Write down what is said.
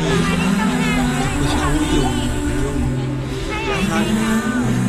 不像我有一种让他